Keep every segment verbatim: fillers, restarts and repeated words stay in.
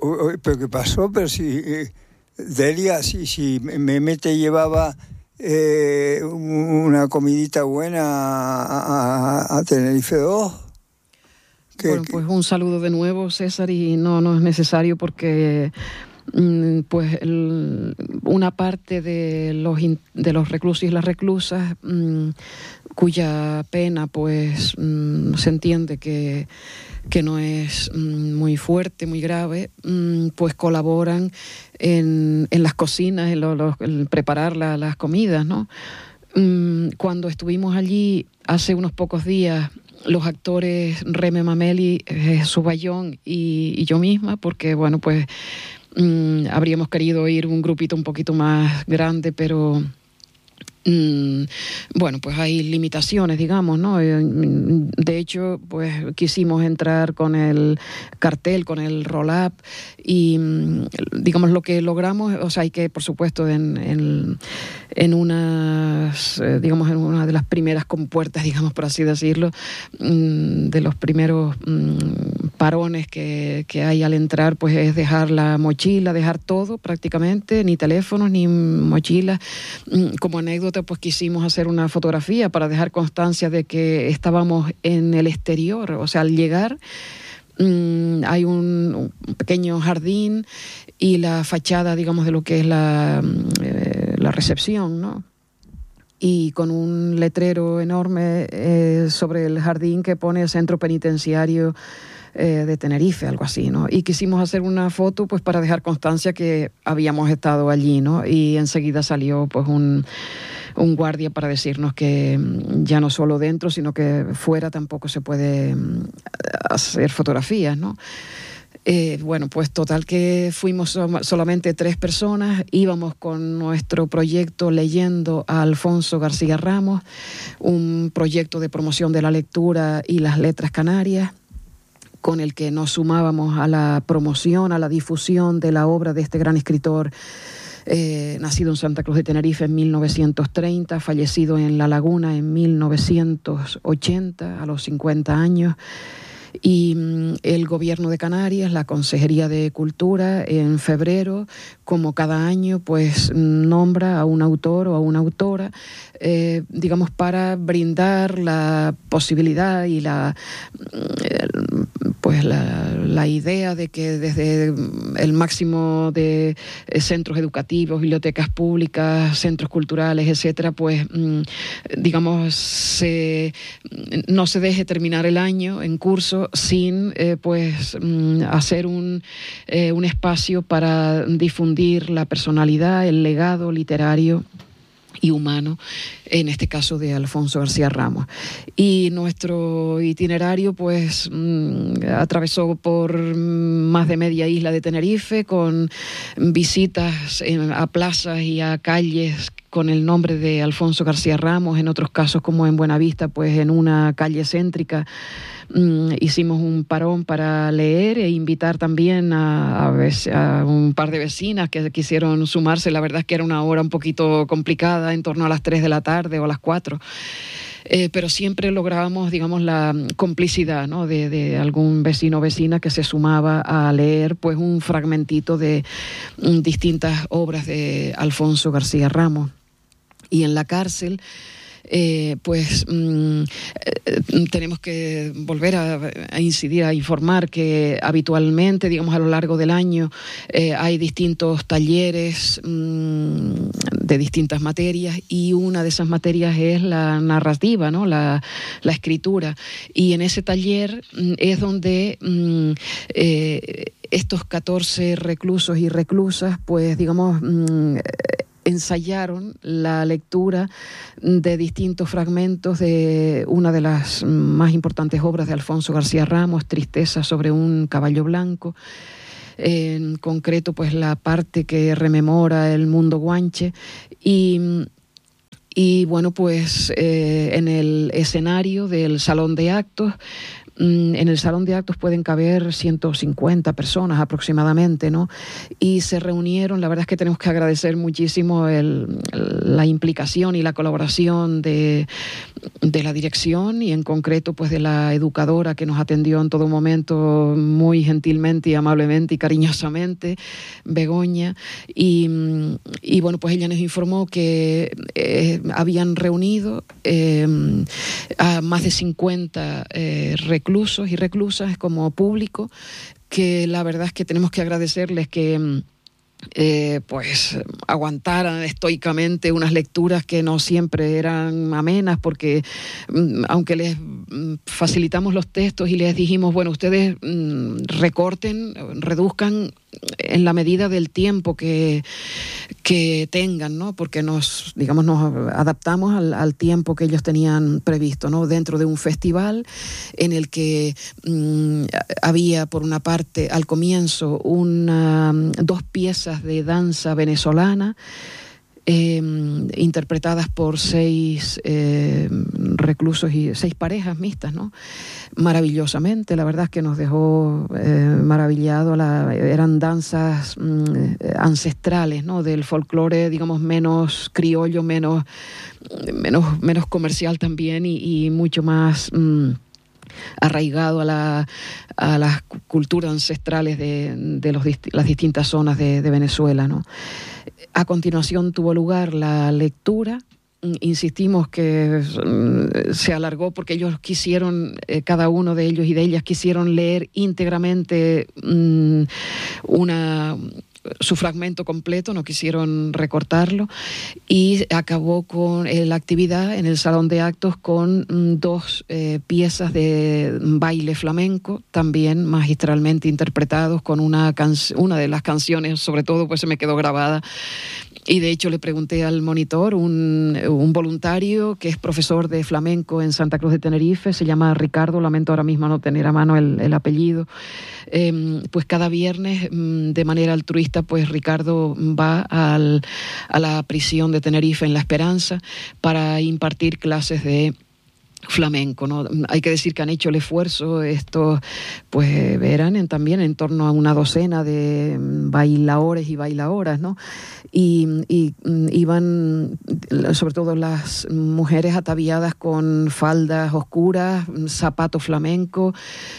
¿Pero qué pasó? Pero si eh, Delia, si, si Meme te llevaba eh, una comidita buena a, a, a Tenerife dos. ¿Qué, bueno, pues un saludo de nuevo, César, y no, no es necesario porque pues el, una parte de los, de los reclusos y las reclusas mmm, cuya pena pues mmm, se entiende que, que no es mmm, muy fuerte, muy grave, mmm, pues colaboran en, en las cocinas, en, lo, lo, en preparar la, las comidas, ¿no? Mmm, cuando estuvimos allí hace unos pocos días, los actores Reme Mameli, Jesús Bayón y, y yo misma, porque bueno, pues Mm, habríamos querido ir un grupito un poquito más grande, pero mm, bueno, pues hay limitaciones, digamos, ¿no? De hecho, pues quisimos entrar con el cartel, con el roll-up y, digamos, lo que logramos, o sea, hay que, por supuesto, en, en, en unas, eh, digamos, en una de las primeras compuertas, digamos, por así decirlo, mm, de los primeros mm, parones que, que hay al entrar, pues es dejar la mochila, dejar todo prácticamente, ni teléfonos, ni mochila. Como anécdota, pues quisimos hacer una fotografía para dejar constancia de que estábamos en el exterior, o sea, al llegar mmm, hay un, un pequeño jardín y la fachada, digamos, de lo que es la, eh, la recepción, ¿no? Y con un letrero enorme eh, sobre el jardín que pone Centro Penitenciario eh, de Tenerife, algo así, ¿no? Y quisimos hacer una foto pues para dejar constancia que habíamos estado allí, ¿no? Y enseguida salió pues un, un guardia para decirnos que ya no solo dentro, sino que fuera tampoco se puede hacer fotografías, ¿no? Eh, bueno, pues total que fuimos so- solamente tres personas, íbamos con nuestro proyecto Leyendo a Alfonso García Ramos, un proyecto de promoción de la lectura y las letras canarias, con el que nos sumábamos a la promoción, a la difusión de la obra de este gran escritor, eh, nacido en Santa Cruz de Tenerife en mil novecientos treinta, fallecido en La Laguna en mil novecientos ochenta, a los cincuenta años. Y el Gobierno de Canarias, la Consejería de Cultura, en febrero, como cada año, pues nombra a un autor o a una autora, eh, digamos, para brindar la posibilidad y la, eh, pues la, la idea de que desde el máximo de centros educativos, bibliotecas públicas, centros culturales, etcétera, pues, digamos, se, no se deje terminar el año en curso sin eh, pues hacer un, eh, un espacio para difundir la personalidad, el legado literario y humano, en este caso de Alfonso García Ramos. Y nuestro itinerario pues mmm, atravesó por más de media isla de Tenerife, con visitas en, a plazas y a calles con el nombre de Alfonso García Ramos, en otros casos como en Buenavista, pues en una calle céntrica. Mm, hicimos un parón para leer e invitar también a, a, a un par de vecinas que quisieron sumarse. La verdad es que era una hora un poquito complicada, en torno a las tres de la tarde o a las cuatro. Eh, pero siempre lográbamos, digamos, la complicidad, ¿no?, de, de algún vecino o vecina que se sumaba a leer pues un fragmentito de um, distintas obras de Alfonso García Ramos. Y en la cárcel, Eh, pues mm, eh, tenemos que volver a, a incidir, a informar que habitualmente, digamos, a lo largo del año eh, hay distintos talleres mm, de distintas materias, y una de esas materias es la narrativa, ¿no?, la, la escritura. Y en ese taller mm, es donde mm, eh, estos catorce reclusos y reclusas, pues, digamos, mm, ensayaron la lectura de distintos fragmentos de una de las más importantes obras de Alfonso García Ramos, Tristeza sobre un caballo blanco. En concreto, pues la parte que rememora el mundo guanche. Y Y bueno, pues eh, en el escenario del salón de actos En el salón de actos pueden caber ciento cincuenta personas aproximadamente, ¿no? Y se reunieron, la verdad es que tenemos que agradecer muchísimo el, la implicación y la colaboración de, de la dirección y en concreto pues de la educadora que nos atendió en todo momento muy gentilmente y amablemente y cariñosamente, Begoña, y, y bueno, pues ella nos informó que eh, habían reunido eh, a más de cincuenta eh, reclusos y reclusas como público, que la verdad es que tenemos que agradecerles que Eh, pues aguantaran estoicamente unas lecturas que no siempre eran amenas, porque mm, aunque les mm, facilitamos los textos y les dijimos, bueno, ustedes mm, recorten, reduzcan en la medida del tiempo que, que tengan, ¿no? Porque nos, digamos, nos adaptamos al, al tiempo que ellos tenían previsto, ¿no? Dentro de un festival en el que mm, había, por una parte, al comienzo, una, dos piezas de danza venezolana eh, interpretadas por seis eh, reclusos y seis parejas mixtas, ¿no? Maravillosamente, la verdad es que nos dejó eh, maravillado. La, eran danzas mm, ancestrales, ¿no? Del folclore, digamos, menos criollo, menos, menos, menos comercial también y, y mucho más Mm, arraigado a, la, a las culturas ancestrales de, de los, las distintas zonas de, de Venezuela, ¿no? A continuación tuvo lugar la lectura. Insistimos que se alargó porque ellos quisieron, eh, cada uno de ellos y de ellas quisieron leer íntegramente mmm, una... su fragmento completo, no quisieron recortarlo, y acabó con eh, la actividad en el salón de actos con mm, dos eh, piezas de baile flamenco, también magistralmente interpretados, con una, can- una de las canciones, sobre todo, pues se me quedó grabada. Y de hecho le pregunté al monitor, un, un voluntario que es profesor de flamenco en Santa Cruz de Tenerife, se llama Ricardo, lamento ahora mismo no tener a mano el, el apellido, eh, pues cada viernes de manera altruista pues Ricardo va al, a la prisión de Tenerife en La Esperanza para impartir clases de flamenco, ¿no? Hay que decir que han hecho el esfuerzo, estos pues eran en, también en torno a una docena de bailaores y bailadoras, ¿no? Y, y iban sobre todo las mujeres ataviadas con faldas oscuras, zapato flamenco,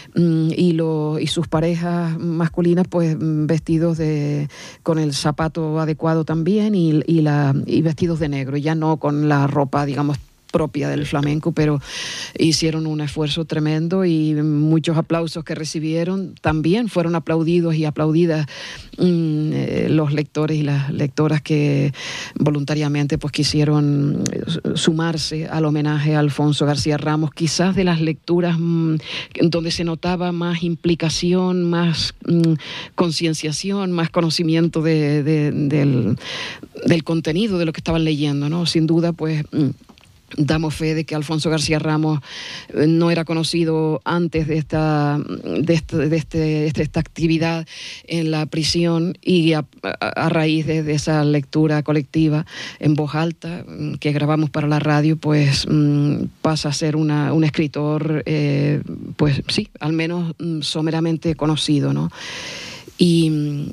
y, lo, y sus parejas masculinas pues vestidos de con el zapato adecuado también y, y, la, y vestidos de negro, ya no con la ropa, digamos, propia del flamenco, pero hicieron un esfuerzo tremendo y muchos aplausos que recibieron también fueron aplaudidos y aplaudidas mmm, eh, los lectores y las lectoras que voluntariamente pues quisieron sumarse al homenaje a Alfonso García Ramos, quizás de las lecturas mmm, donde se notaba más implicación, más mmm, concienciación, más conocimiento de, de, del, del contenido de lo que estaban leyendo, ¿no? Sin duda, pues mmm, damos fe de que Alfonso García Ramos no era conocido antes de esta, de este, de este, de esta actividad en la prisión y a, a raíz de, de esa lectura colectiva en voz alta que grabamos para la radio, pues mmm, pasa a ser una, un escritor, eh, pues sí, al menos mmm, someramente conocido, ¿no? Y...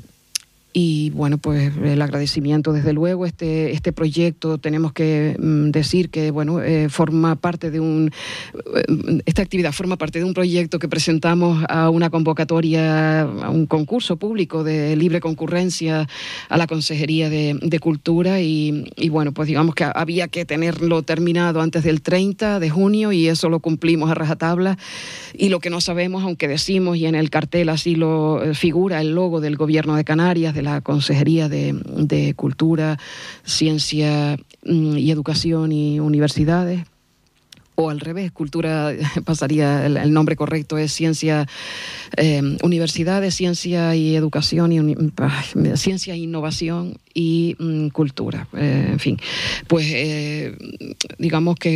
Y bueno, pues el agradecimiento desde luego. Este, este proyecto tenemos que mm, decir que bueno eh, forma parte de un, eh, esta actividad forma parte de un proyecto que presentamos a una convocatoria, a un concurso público de libre concurrencia a la Consejería de, de Cultura y, y bueno, pues digamos que había que tenerlo terminado antes del treinta de junio y eso lo cumplimos a rajatabla. Y lo que no sabemos, aunque decimos y en el cartel así lo eh, figura el logo del Gobierno de Canarias, de la Consejería de, de Cultura, Ciencia y Educación y Universidades, o al revés, Cultura pasaría, el, el nombre correcto es Ciencia, eh, Universidades, Ciencia y Educación, y uni, Ciencia e Innovación y mm, Cultura, eh, en fin. Pues eh, digamos que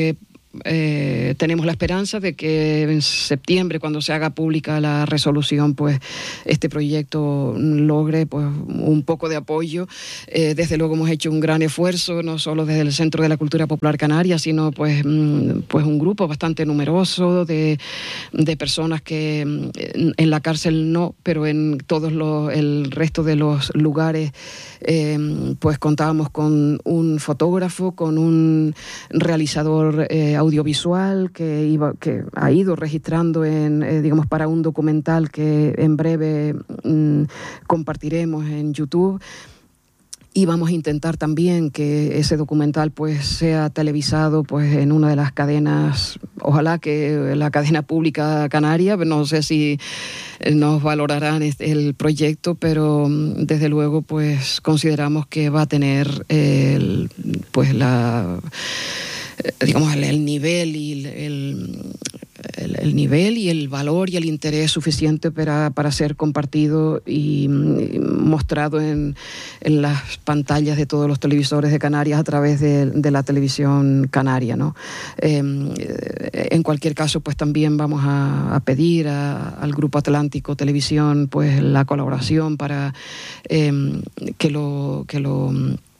Eh, tenemos la esperanza de que en septiembre, cuando se haga pública la resolución, pues este proyecto logre pues un poco de apoyo. Eh, desde luego hemos hecho un gran esfuerzo, no solo desde el Centro de la Cultura Popular Canaria, sino pues, pues un grupo bastante numeroso de, de personas que en la cárcel no, pero en todos los, el resto de los lugares eh, pues contábamos con un fotógrafo, con un realizador eh, audiovisual que iba que ha ido registrando en eh, digamos para un documental que en breve mm, compartiremos en YouTube. Y vamos a intentar también que ese documental pues sea televisado pues en una de las cadenas, ojalá que la cadena pública canaria, no sé si nos valorarán el proyecto, pero desde luego pues consideramos que va a tener el, pues la digamos el, el nivel y el, el, el nivel y el valor y el interés suficiente para, para ser compartido y, y mostrado en, en las pantallas de todos los televisores de Canarias a través de, de la televisión canaria, ¿no? Eh, en cualquier caso, pues también vamos a, a pedir a, al Grupo Atlántico Televisión pues la colaboración para eh, que lo que lo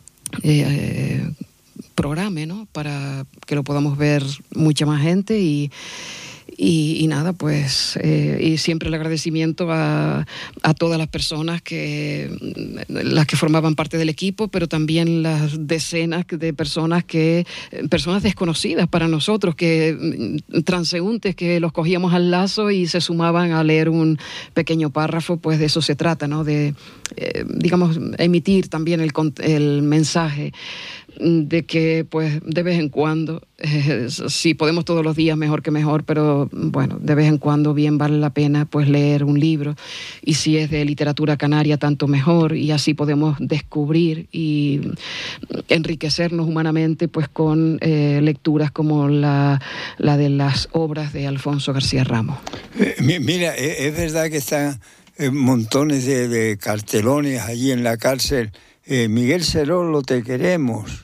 eh, programe, ¿no? Para que lo podamos ver mucha más gente y Y, y nada, pues, eh, y siempre el agradecimiento a, a todas las personas que, las que formaban parte del equipo, pero también las decenas de personas que, personas desconocidas para nosotros, que transeúntes que los cogíamos al lazo y se sumaban a leer un pequeño párrafo, pues de eso se trata, ¿no? De, eh, digamos, emitir también el, el mensaje de que pues de vez en cuando, eh, si podemos todos los días mejor que mejor, pero bueno, de vez en cuando bien vale la pena pues leer un libro, y si es de literatura canaria tanto mejor, y así podemos descubrir y enriquecernos humanamente pues con eh, lecturas como la, la de las obras de Alfonso García Ramos. Eh, mira, es verdad que están eh, montones de, de cartelones allí en la cárcel. Eh, Miguel Serolo, te queremos.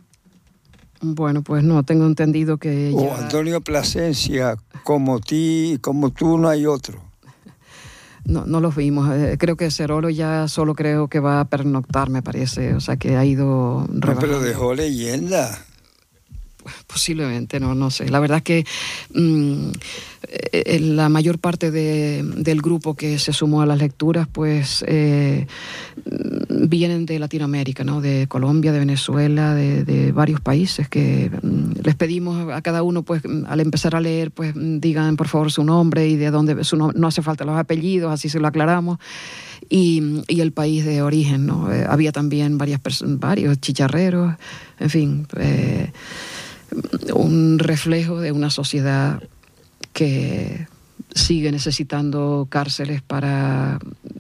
Bueno, pues no, tengo entendido que... O ya... Antonio Plasencia, como ti, como tú no hay otro. No, no los vimos. Eh, creo que Serolo ya solo creo que va a pernoctar, me parece. O sea, que ha ido rebajando. No, pero dejó leyenda. Posiblemente, no, no sé. La verdad es que mmm, eh, la mayor parte de, del grupo que se sumó a las lecturas, pues eh, vienen de Latinoamérica, ¿no? De Colombia, de Venezuela, de, de varios países, que mmm, les pedimos a cada uno, pues al empezar a leer, pues digan por favor su nombre y de dónde, su no, no hace falta los apellidos, así se lo aclaramos. Y, y el país de origen, ¿no? Eh, había también varias pers- varios chicharreros, en fin, eh, un reflejo de una sociedad que sigue necesitando cárceles para,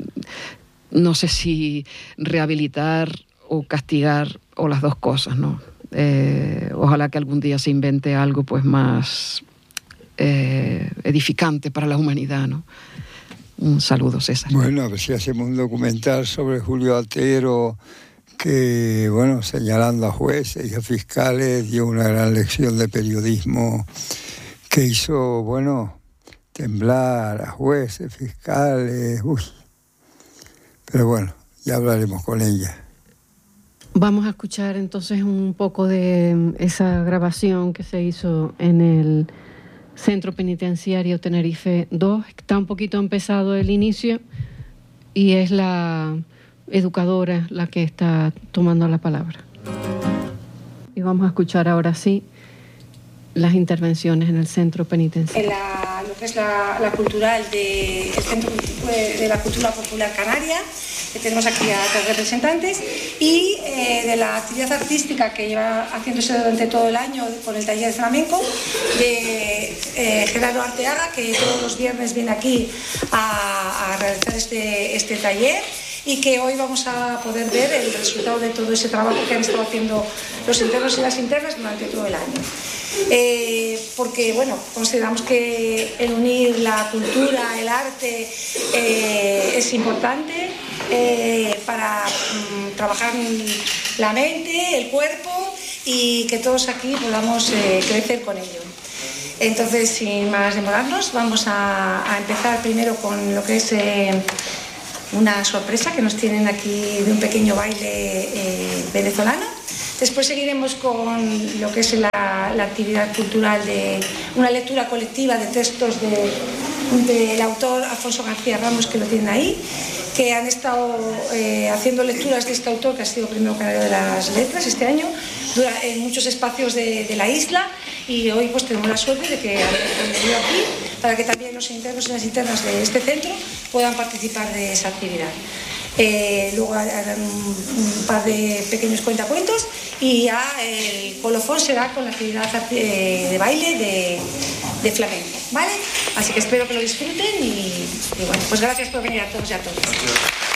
no sé si rehabilitar o castigar o las dos cosas, ¿no? Eh, ojalá que algún día se invente algo pues más eh, edificante para la humanidad, ¿no? Un saludo, César. Bueno, a ver si hacemos un documental sobre Julio Altero, que, bueno, señalando a jueces y a fiscales, dio una gran lección de periodismo que hizo, bueno, temblar a jueces, fiscales, uy. Pero bueno, ya hablaremos con ella. Vamos a escuchar entonces un poco de esa grabación que se hizo en el Centro Penitenciario Tenerife dos. Está un poquito empezado el inicio y es la educadora la que está tomando la palabra. Y vamos a escuchar ahora sí las intervenciones en el Centro Penitenciario. En la, lo que es la, la cultural del de, Centro de la Cultura Popular Canaria, que tenemos aquí a tres representantes, y eh, de la actividad artística que lleva haciéndose durante todo el año con el taller de flamenco de eh, Gerardo Arteaga, que todos los viernes viene aquí a, a realizar este, este taller, y que hoy vamos a poder ver el resultado de todo ese trabajo que han estado haciendo los internos y las internas durante todo el año. Eh, porque bueno, consideramos que el unir la cultura, el arte eh, es importante eh, para mm, trabajar la mente, el cuerpo y que todos aquí podamos eh, crecer con ello. Entonces, sin más demorarnos, vamos a, a empezar primero con lo que es eh, una sorpresa que nos tienen aquí de un pequeño baile eh, venezolano. Después seguiremos con lo que es la, la actividad cultural de una lectura colectiva de textos del de, autor Alfonso García Ramos, que lo tienen ahí, que han estado eh, haciendo lecturas de este autor, que ha sido Premio Canario de las Letras este año, dura, en muchos espacios de, de la isla, y hoy pues tenemos la suerte de que han venido aquí para que también los internos y las internas de este centro puedan participar de esa actividad. Eh, luego harán un, un par de pequeños cuentacuentos y ya el colofón será con la actividad de, de baile de, de flamenco, ¿vale? Así que espero que lo disfruten y, y bueno, pues gracias por venir a todos y a todas.